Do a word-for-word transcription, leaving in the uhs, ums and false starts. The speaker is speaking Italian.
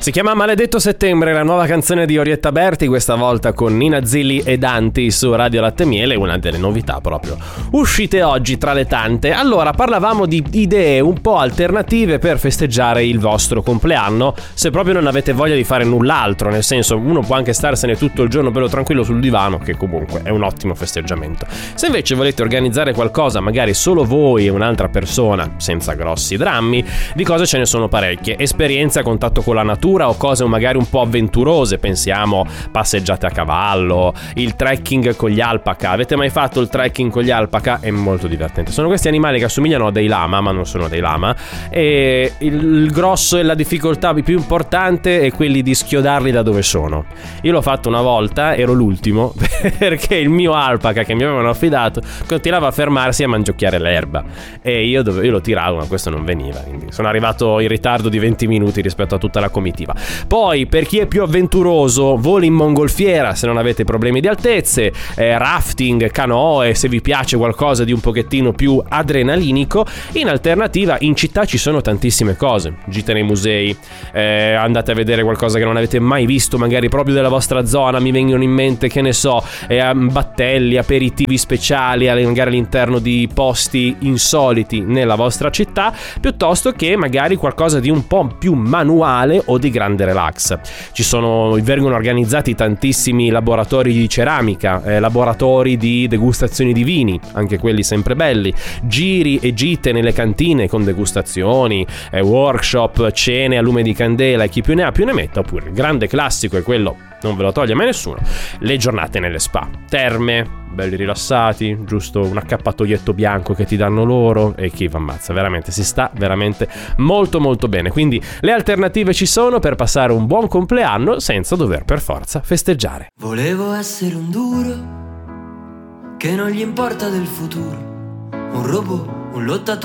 Si chiama Maledetto Settembre, la nuova canzone di Orietta Berti, questa volta con Nina Zilli e Danti su Radio Latte Miele, una delle novità proprio uscite oggi tra le tante. Allora, parlavamo di idee un po' alternative per festeggiare il vostro compleanno, se proprio non avete voglia di fare null'altro, nel senso, uno può anche starsene tutto il giorno bello tranquillo sul divano, che comunque è un ottimo festeggiamento. Se invece volete organizzare qualcosa, magari solo voi e un'altra persona, senza grossi drammi, di cose ce ne sono parecchie. Esperienze a contatto con la natura o cose magari un po' avventurose, pensiamo passeggiate a cavallo, il trekking con gli alpaca. Avete mai fatto il trekking con gli alpaca? È molto divertente. Sono questi animali che assomigliano a dei lama, ma non sono dei lama, e il grosso e la difficoltà più importante è quelli di schiodarli da dove sono. Io l'ho fatto una volta, ero l'ultimo perché il mio alpaca che mi avevano affidato continuava a fermarsi a mangiocchiare l'erba e io, dove, io lo tiravo, ma questo non veniva, quindi sono arrivato in ritardo di venti minuti rispetto a tutta la comitiva. Poi, per chi è più avventuroso, voli in mongolfiera se non avete problemi di altezze, eh, rafting, canoe se vi piace qualcosa di un pochettino più adrenalinico. In alternativa, in città ci sono tantissime cose, gite nei musei, eh, andate a vedere qualcosa che non avete mai visto magari proprio della vostra zona. Mi vengono in mente, che ne so, eh, battelli, aperitivi speciali magari all'interno di posti insoliti nella vostra città, piuttosto che magari qualcosa di un po' più manuale o di grande relax. Ci sono, vengono organizzati tantissimi laboratori di ceramica, eh, laboratori di degustazioni di vini, anche quelli sempre belli, giri e gite nelle cantine con degustazioni, eh, workshop, cene a lume di candela, e chi più ne ha più ne metta. Oppure il grande classico è quello, non ve lo toglie mai nessuno, le giornate nelle spa, terme, belli rilassati, giusto un accappatoietto bianco che ti danno loro e chi va ammazza, veramente si sta veramente molto molto bene. Quindi le alternative ci sono per passare un buon compleanno senza dover per forza festeggiare. Volevo essere un duro che non gli importa del futuro, un robot, un lottatore